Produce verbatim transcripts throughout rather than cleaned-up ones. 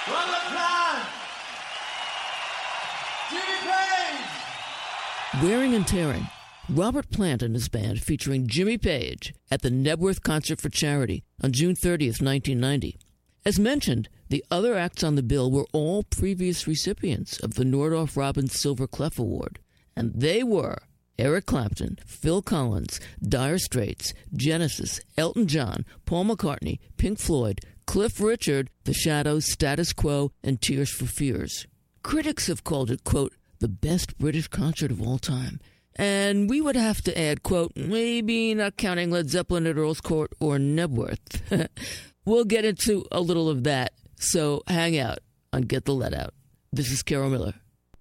Robert Plant, Jimmy Page. Wearing and Tearing. Robert Plant and his band featuring Jimmy Page at the Knebworth Concert for Charity on June thirtieth, nineteen ninety. As mentioned, the other acts on the bill were all previous recipients of the Nordhoff Robbins Silver Clef Award, and they were Eric Clapton, Phil Collins, Dire Straits, Genesis, Elton John, Paul McCartney, Pink Floyd, Cliff Richard, The Shadows, Status Quo, and Tears for Fears. Critics have called it, quote, the best British concert of all time. And we would have to add, quote, maybe not counting Led Zeppelin at Earl's Court or Knebworth. We'll get into a little of that, so hang out on Get the Let Out. This is Carol Miller.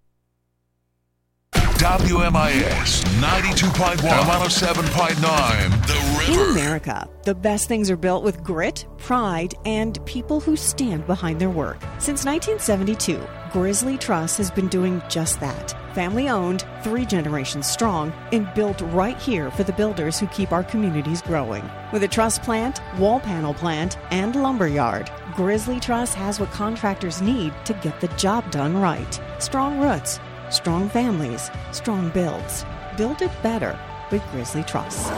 W M I S ninety-two point one, one oh seven point nine, The River. In America, the best things are built with grit, pride, and people who stand behind their work. Since nineteen seventy-two, Grizzly Truss has been doing just that. Family-owned, three generations strong, and built right here for the builders who keep our communities growing. With a truss plant, wall panel plant, and lumber yard, Grizzly Truss has what contractors need to get the job done right. Strong roots, strong families, strong builds. Build it better with Grizzly Truss.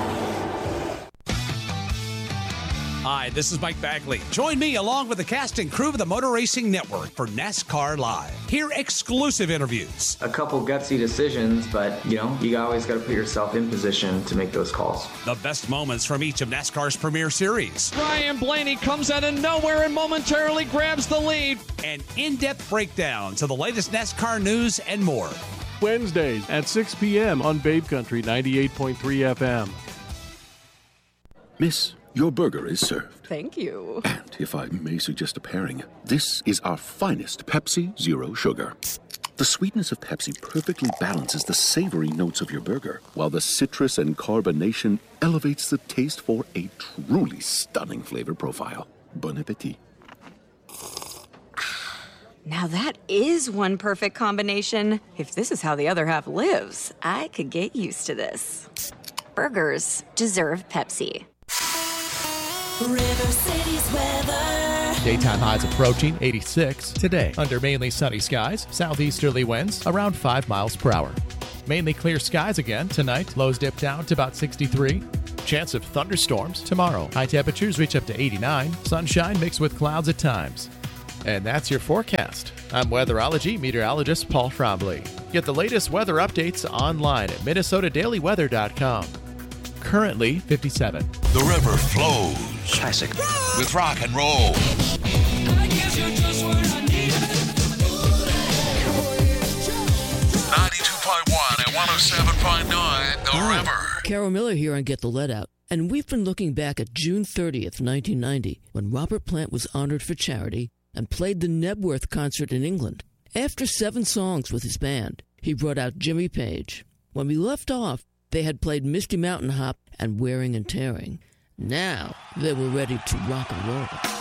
Hi, this is Mike Bagley. Join me along with the cast and crew of the Motor Racing Network for NASCAR Live. Hear exclusive interviews. A couple gutsy decisions, but, you know, you always got to put yourself in position to make those calls. The best moments from each of NASCAR's premier series. Ryan Blaney comes out of nowhere and momentarily grabs the lead. And in-depth breakdowns of the latest NASCAR news and more. Wednesdays at six p.m. on Babe Country ninety-eight point three F M. Miss, your burger is served. Thank you. And if I may suggest a pairing, this is our finest Pepsi Zero Sugar. The sweetness of Pepsi perfectly balances the savory notes of your burger, while the citrus and carbonation elevates the taste for a truly stunning flavor profile. Bon appetit. Now that is one perfect combination. If this is how the other half lives, I could get used to this. Burgers deserve Pepsi. River City's weather. Daytime highs approaching eighty-six. Today, under mainly sunny skies, southeasterly winds around five miles per hour. Mainly clear skies again tonight. Lows dip down to about sixty-three. Chance of thunderstorms tomorrow. High temperatures reach up to eighty-nine. Sunshine mixed with clouds at times. And that's your forecast. I'm weatherology meteorologist Paul Trombley. Get the latest weather updates online at minnesota daily weather dot com. Currently fifty-seven. The river flows. Classic. With rock and roll. ninety-two point one and one oh seven point nine, The Hi, River. Carol Miller here on Get the Let Out. And we've been looking back at June thirtieth, nineteen ninety, when Robert Plant was honored for charity and played the Knebworth concert in England. After seven songs with his band, he brought out Jimmy Page. When we left off, they had played Misty Mountain Hop and Wearing and Tearing. Now they were ready to rock and roll.